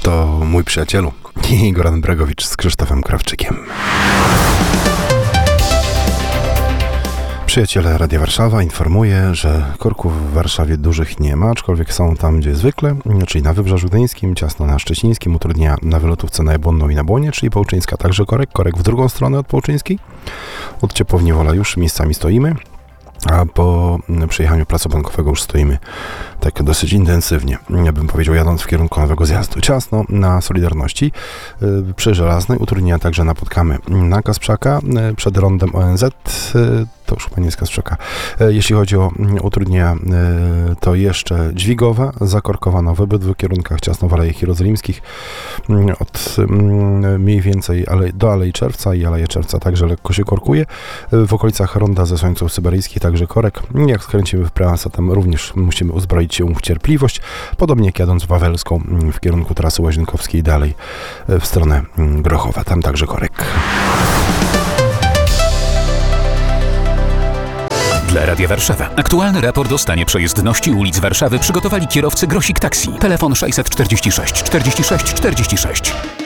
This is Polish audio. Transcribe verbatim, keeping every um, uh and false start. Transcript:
To mój przyjacielu Igor Andbregowicz z Krzysztofem Krawczykiem. Przyjaciele Radia Warszawa informuje, że korków w Warszawie dużych nie ma, aczkolwiek są tam, gdzie zwykle, czyli na Wybrzeżu Gdyńskim, ciasno na Szczecińskim, utrudnienia na wylotówce na Jabłonną i na Błonie, czyli Połczyńska także korek, korek w drugą stronę od Połczyńskiej. Od Ciepłowni Wola już miejscami stoimy, a po przejechaniu Placu Bankowego już stoimy tak dosyć intensywnie, ja bym powiedział, jadąc w kierunku nowego zjazdu. Ciasno na Solidarności, yy, przy Żelaznej, utrudnienia także napotkamy na Kasprzaka, yy, przed rondem O N Z, yy, to już chyba nie jest Kasprzaka. Yy, jeśli chodzi o yy, utrudnienia, yy, to jeszcze Dźwigowa, zakorkowana w obydwu kierunkach, ciasno w Alejach Jerozolimskich, yy, od yy, mniej więcej ale, do Alei Czerwca i Aleje Czerwca także lekko się korkuje. Yy, w okolicach ronda ze Słońców Syberyjskich także korek. Jak skręcimy w prawo, tam również musimy uzbroić się w cierpliwość, podobnie jak jadąc w Wawelską w kierunku trasy Łazienkowskiej dalej w stronę Grochowa. Tam także korek. Dla Radia Warszawa. Aktualny raport o stanie przejezdności ulic Warszawy przygotowali kierowcy Grosik Taxi. Telefon sześćset czterdzieści sześć czterdzieści sześć czterdzieści sześć.